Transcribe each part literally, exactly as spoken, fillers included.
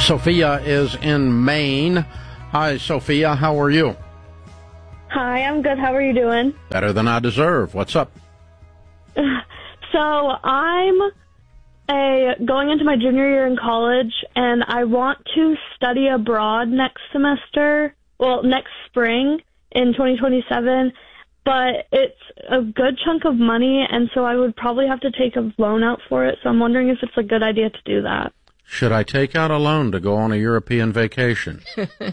Sophia is in Maine. Hi, Sophia. How are you? Hi, I'm good. How are you doing? Better than I deserve. What's up? So I'm a going into my junior year in college, and I want to study abroad next semester, well, next spring in twenty twenty-seven, but it's a good chunk of money, and so I would probably have to take a loan out for it, so I'm wondering if it's a good idea to do that. Should I take out a loan to go on a European vacation?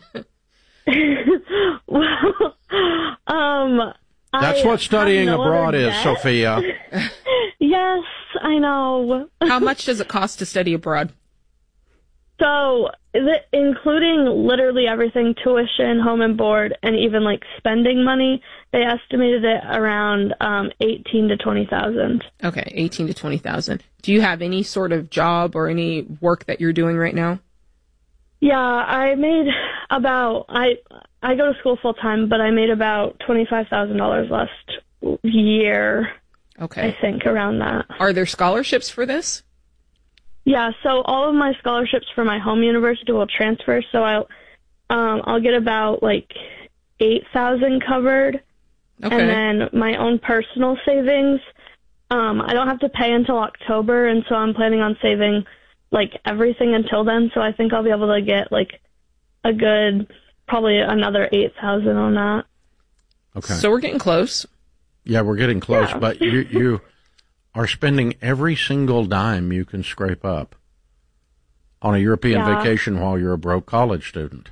Well, um... That's I what studying no abroad is, debt. Sophia. Yes, I know. How much does it cost to study abroad? So, th- including literally everything, tuition, home and board, and even like spending money, they estimated it around um, eighteen to twenty thousand. Okay, eighteen to twenty thousand. Do you have any sort of job or any work that you're doing right now? Yeah, I made about I I go to school full time, but I made about twenty five thousand dollars last year. Okay, I think around that. Are there scholarships for this? Yeah, so all of my scholarships for my home university will transfer, so I'll um, I'll get about like eight thousand covered, Okay. and then my own personal savings. Um, I don't have to pay until October, and so I'm planning on saving like everything until then. So I think I'll be able to get like a good, probably another eight thousand on that. Okay. So we're getting close. Yeah, we're getting close, Yeah. but you you are spending every single dime you can scrape up on a European Yeah. vacation while you're a broke college student.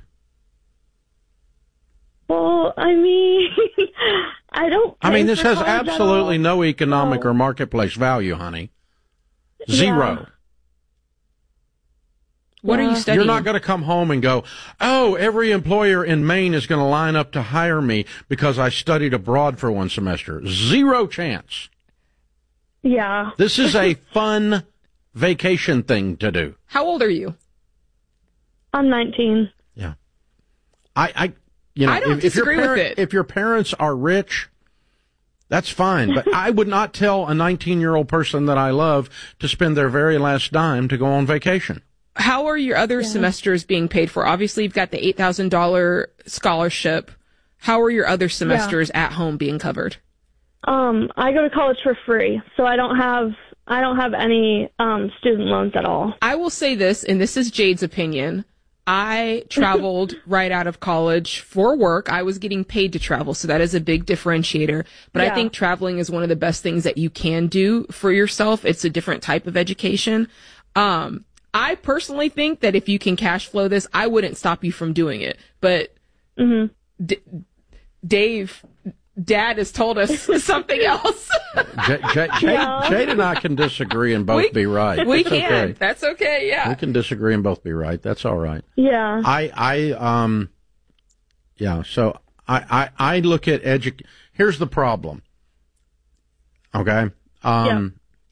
Well, I mean, I don't. I pay mean, this for has college at absolutely all. no economic Oh. or marketplace value, honey. Zero. What are Yeah. you studying? You're not going to come home and go, oh, every employer in Maine is going to line up to hire me because I studied abroad for one semester. Zero chance. Yeah. This is a fun vacation thing to do. How old are you? I'm nineteen. Yeah. I, I you know, I don't if, if your disagree with parent- it. if your parents are rich, that's fine. But I would not tell a nineteen-year-old person that I love to spend their very last dime to go on vacation. How are your other semesters being paid for? Obviously, you've got the eight thousand dollars scholarship. How are your other semesters at home being covered? Um, I go to college for free, so I don't have I don't have any um student loans at all. I will say this, and this is Jade's opinion. I traveled right out of college for work. I was getting paid to travel, so that is a big differentiator. But I Yeah. think traveling is one of the best things that you can do for yourself. It's a different type of education. Um, I personally think that if you can cash flow this, I wouldn't stop you from doing it. But Mhm. D- Dave, Dad has told us something else. J- J- Jade, Yeah. Jade and I can disagree and both We- be right. we It's can. okay. That's okay. Yeah. We can disagree and both be right. That's all right. Yeah. I, I, um, yeah, so I, I, I look at edu. Here's the problem. Okay. Um,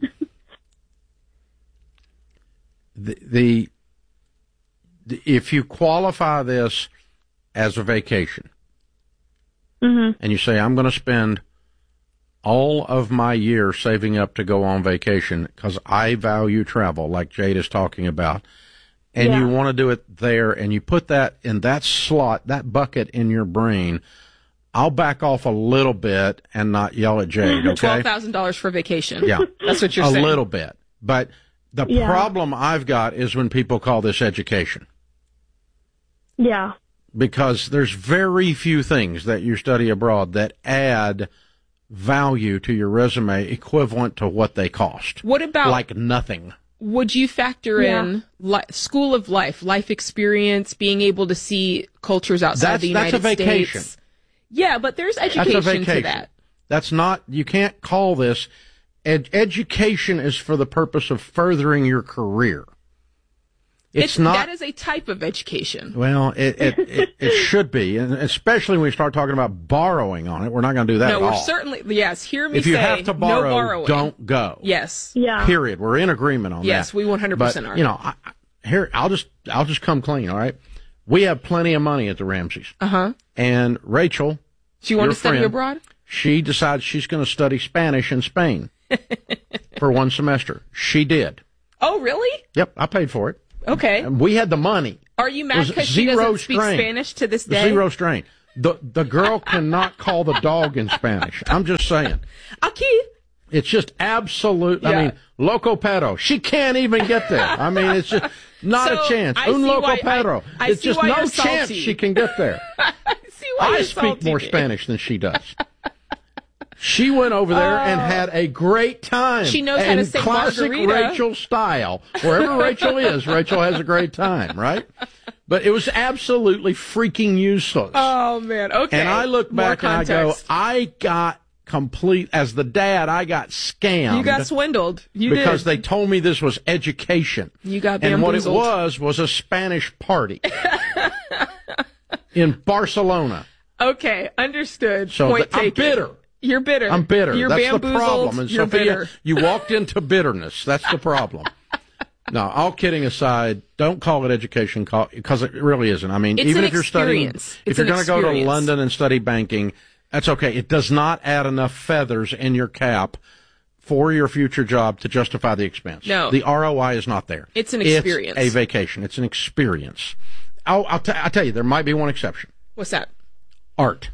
the, the, the, if you qualify this as a vacation Mhm. and you say, I'm going to spend all of my year saving up to go on vacation because I value travel, like Jade is talking about, and Yeah. you want to do it there, and you put that in that slot, that bucket in your brain, I'll back off a little bit and not yell at Jade, okay? Twelve thousand dollars for vacation. Yeah. That's what you're a saying. little bit. But the Yeah. problem I've got is when people call this education. Yeah. Because there's very few things that you study abroad that add value to your resume equivalent to what they cost. What about, Like nothing. would you factor Yeah. in li- school of life, life experience, being able to see cultures outside That's- the that's United a vacation. States? Yeah, but there's That's education, a vacation. to that. That's not, you can't call this, ed- education is for the purpose of furthering your career. It's, not. That is a type of education. Well, it, it, it, it should be, and especially when we start talking about borrowing on it. We're not going to do that No, at we're all. certainly, yes, hear me If you say, have to borrow, no borrowing. don't go. Yes. Yeah. Period. We're in agreement on Yes, that. we one hundred percent but, are. You know, I, I- here I'll just I'll just come clean. All right, we have plenty of money at the Ramseys, Uh-huh. and Rachel, Do you want your to study friend, abroad? she decides she's going to study Spanish in Spain for one semester. She did. Oh, really? Yep, I paid for it. Okay. And we had the money. Are you mad was because she zero doesn't speak strain. Spanish to this day? Zero strain. The the girl cannot call the dog in Spanish. I'm just saying. Aquí. It's just absolute. Yeah. I mean, loco perro. She can't even get there. I mean, it's just not So, a chance. I Un see loco why- perro. I- I it's see just why no you're chance salty. she can get there. See why I you're speak salty. more Spanish than she does. She went over there and had a great time. She knows how in to say classic margarita. Rachel style. Wherever Rachel is, Rachel has a great time, right? But it was absolutely freaking useless. Oh, man. Okay. And I look More back and I go, context. I got complete, as the dad, I got scammed. You got swindled. You because did. they told me this was education. You got And what it bamboozled. was was a Spanish party in Barcelona. Okay, understood. So Point th- I'm taken. bitter. You're bitter. I'm bitter. You're That's the bamboozled. problem. And You're Sophia, bitter. you walked into bitterness. That's the problem. No, all kidding aside, don't call it education, call because it really isn't. I mean, It's even an if you're studying, experience. if It's you're an going to go to experience. London and study banking, that's okay. It does not add enough feathers in your cap for your future job to justify the expense. No. The R O I is not there. It's an experience. It's a vacation. It's an experience. I'll, I'll, t- I'll tell you, there might be one exception. What's that? Art.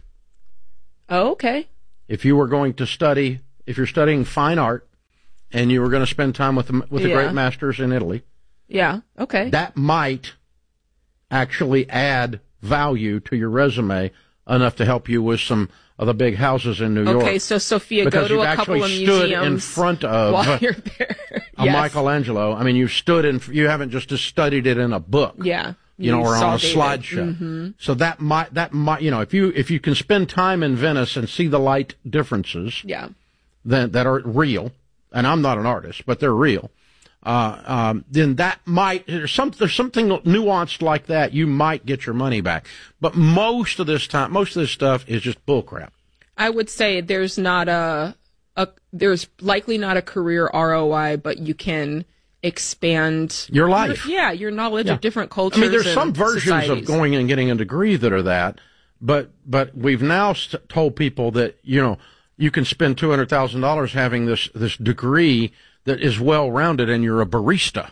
Oh, okay. If you were going to study, if you're studying fine art, and you were going to spend time with the, with the Yeah. great masters in Italy, Yeah, okay. that might actually add value to your resume enough to help you with some of the big houses in New York. Okay, so Sophia, because go to you've a couple actually of stood museums in front of while you're there. a Yes. Michelangelo. I mean, you've stood in, you haven't just studied it in a book. Yeah. You know, or saw on a David. slideshow. Mhm. So that might, that might, you know, if you, if you can spend time in Venice and see the light differences Yeah. that, that are real, and I'm not an artist, but they're real, uh, um, then that might, there's, some, there's something nuanced like that, you might get your money back. But most of this time, most of this stuff is just bullcrap. I would say there's not a, a there's likely not a career R O I, but you can expand Your life. Your, yeah, your knowledge Yeah. of different cultures. I mean, there's and some versions societies. of going and getting a degree that are that, but but we've now st- told people that, you know, you can spend two hundred thousand dollars having this this degree that is well rounded, and you're a barista,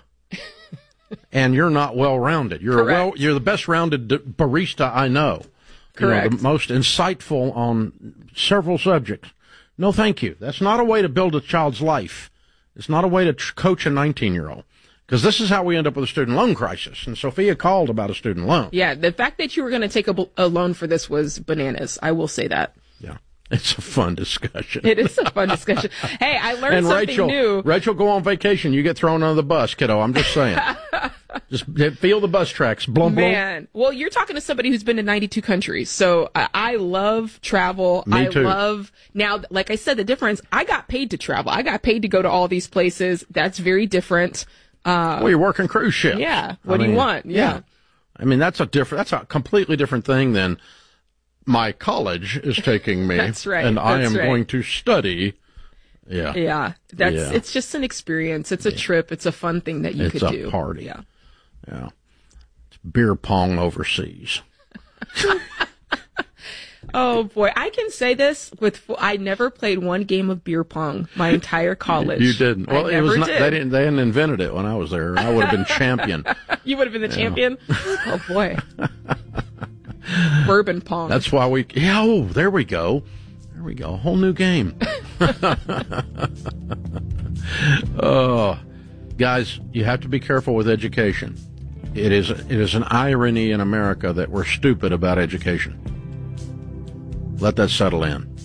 and you're not well rounded. You're Correct. a well, you're the best rounded d- barista I know. Correct. You know, the most insightful on several subjects. No, thank you. That's not a way to build a child's life. It's not a way to tr- coach a nineteen-year-old. Because this is how we end up with a student loan crisis. And Sophia called about a student loan. Yeah, the fact that you were going to take a, bl- a loan for this was bananas. I will say that. Yeah. It's a fun discussion. It is a fun discussion. Hey, I learned and something Rachel, new. Rachel, go on vacation. You get thrown under the bus, kiddo. I'm just saying. Just feel the bus tracks. Blum, blum. Man, well, you're talking to somebody who's been to ninety-two countries. So I, I love travel. Me I too. love now, like I said, the difference. I got paid to travel. I got paid to go to all these places. That's very different. Uh, Well, you're working cruise ships. yeah. What I do mean, you want? Yeah. I mean, that's a different, that's a completely different thing than my college is taking me. That's right. And I That's am right. going to study. Yeah. Yeah. That's, Yeah. it's just an experience. It's a trip. It's a fun thing that you It's could a do. party. Yeah. Yeah. It's beer pong overseas. Oh boy, I can say this with full, I never played one game of beer pong my entire college. You didn't. Well, I it never was not, did. they didn't, they hadn't invented it when I was there. I would have been champion. You would have been the champion. Oh boy. Bourbon pong. That's why we, yeah, oh, there we go. There we go. A whole new game. Oh, guys, you have to be careful with education. It is, it is an irony in America that we're stupid about education. Let that settle in.